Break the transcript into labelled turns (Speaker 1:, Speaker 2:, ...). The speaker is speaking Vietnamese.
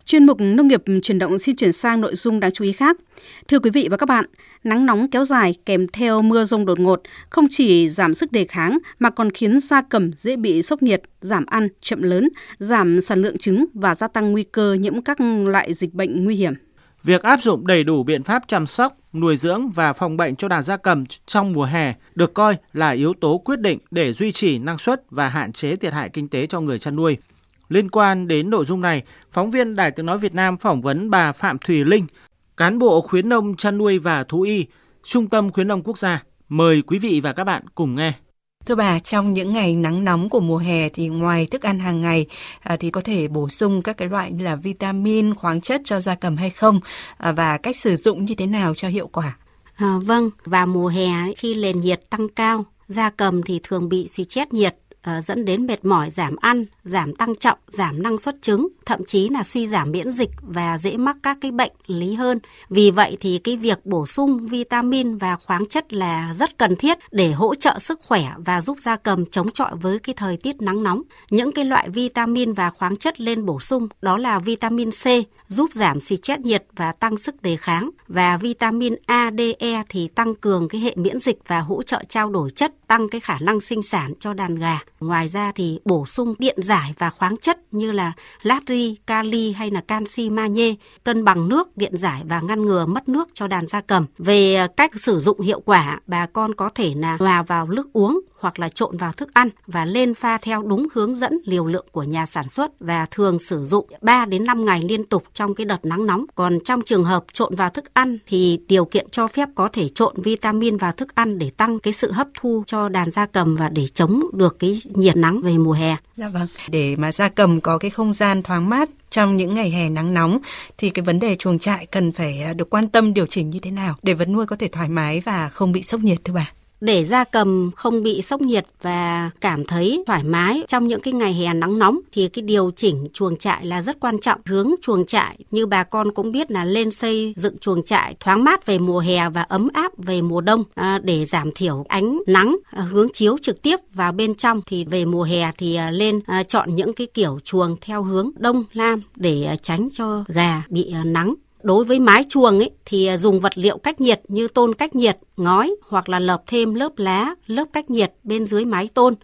Speaker 1: Chuyên mục Nông nghiệp chuyển động xin chuyển sang nội dung đáng chú ý khác. Thưa quý vị và các bạn, nắng nóng kéo dài kèm theo mưa dông đột ngột không chỉ giảm sức đề kháng mà còn khiến gia cầm dễ bị sốc nhiệt, giảm ăn, chậm lớn, giảm sản lượng trứng và gia tăng nguy cơ nhiễm các loại dịch bệnh nguy hiểm.
Speaker 2: Việc áp dụng đầy đủ biện pháp chăm sóc, nuôi dưỡng và phòng bệnh cho đàn gia cầm trong mùa hè được coi là yếu tố quyết định để duy trì năng suất và hạn chế thiệt hại kinh tế cho người chăn nuôi. Liên quan đến nội dung này, phóng viên Đài Tiếng nói Việt Nam phỏng vấn bà Phạm Thùy Linh, cán bộ khuyến nông chăn nuôi và thú y, Trung tâm Khuyến nông Quốc gia. Mời quý vị và các bạn cùng nghe.
Speaker 3: Thưa bà, trong những ngày nắng nóng của mùa hè thì ngoài thức ăn hàng ngày thì có thể bổ sung các cái loại như là vitamin, khoáng chất cho gia cầm hay không, và cách sử dụng như thế nào cho hiệu quả?
Speaker 4: Vâng, vào mùa hè khi nền nhiệt tăng cao, gia cầm thì thường bị suy chết nhiệt, dẫn đến mệt mỏi, giảm ăn, giảm tăng trọng, giảm năng suất trứng, thậm chí là suy giảm miễn dịch và dễ mắc các cái bệnh lý hơn. Vì vậy thì cái việc bổ sung vitamin và khoáng chất là rất cần thiết để hỗ trợ sức khỏe và giúp gia cầm chống chọi với cái thời tiết nắng nóng. Những cái loại vitamin và khoáng chất lên bổ sung đó là vitamin C giúp giảm suy chết nhiệt và tăng sức đề kháng, và vitamin A, D, E thì tăng cường cái hệ miễn dịch và hỗ trợ trao đổi chất, tăng cái khả năng sinh sản cho đàn gà. Ngoài ra thì bổ sung điện giải và khoáng chất như là natri, kali hay là canxi, magie, cân bằng nước, điện giải và ngăn ngừa mất nước cho đàn gia cầm. Về cách sử dụng hiệu quả, bà con có thể là hòa vào nước uống hoặc là trộn vào thức ăn và lên pha theo đúng hướng dẫn liều lượng của nhà sản xuất, và thường sử dụng 3 đến 5 ngày liên tục trong cái đợt nắng nóng. Còn trong trường hợp trộn vào thức ăn thì điều kiện cho phép có thể trộn vitamin vào thức ăn để tăng cái sự hấp thu cho đàn gia cầm và để chống được cái nhiệt nắng về mùa hè.
Speaker 3: Dạ vâng, để mà gia cầm có cái không gian thoáng mát trong những ngày hè nắng nóng thì cái vấn đề chuồng trại cần phải được quan tâm điều chỉnh như thế nào để vật nuôi có thể thoải mái và không bị sốc nhiệt thưa bà?
Speaker 4: Để gia cầm không bị sốc nhiệt và cảm thấy thoải mái trong những cái ngày hè nắng nóng thì cái điều chỉnh chuồng trại là rất quan trọng. Hướng chuồng trại như bà con cũng biết là lên xây dựng chuồng trại thoáng mát về mùa hè và ấm áp về mùa đông để giảm thiểu ánh nắng hướng chiếu trực tiếp vào bên trong. Thì về mùa hè thì lên chọn những cái kiểu chuồng theo hướng đông nam để tránh cho gà bị nắng. Đối với mái chuồng thì dùng vật liệu cách nhiệt như tôn cách nhiệt, ngói hoặc là lợp thêm lớp lá, lớp cách nhiệt bên dưới mái tôn